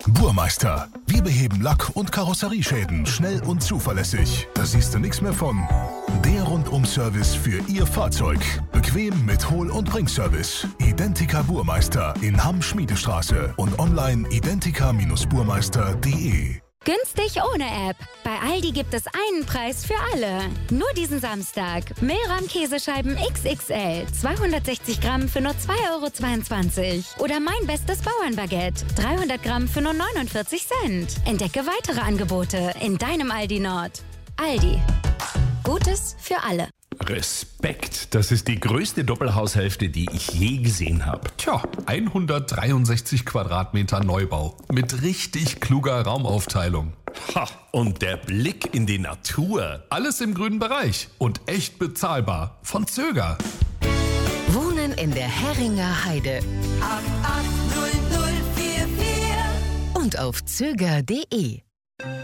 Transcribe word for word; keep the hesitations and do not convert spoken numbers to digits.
Burmeister. Wir beheben Lack- und Karosserieschäden schnell und zuverlässig. Da siehst du nichts mehr von. Der Rundum-Service für Ihr Fahrzeug. Bequem mit Hol- und Bringservice. Identica Burmeister in Hamm-Schmiedestraße und online identica Bindestrich burmeister punkt de. Günstig ohne App. Bei Aldi gibt es einen Preis für alle. Nur diesen Samstag. Mehlrahm-Käsescheiben X X L. zweihundertsechzig Gramm für nur zwei Euro zweiundzwanzig. Oder mein bestes Bauernbaguette. dreihundert Gramm für nur neunundvierzig Cent. Entdecke weitere Angebote in deinem Aldi Nord. Aldi. Gutes für alle. Respekt, das ist die größte Doppelhaushälfte, die ich je gesehen habe. Tja, hundertdreiundsechzig Quadratmeter Neubau mit richtig kluger Raumaufteilung. Ha, und der Blick in die Natur. Alles im grünen Bereich und echt bezahlbar. Von Zöger. Wohnen in der Herringer Heide. acht acht null null vier vier Und auf zöger punkt de.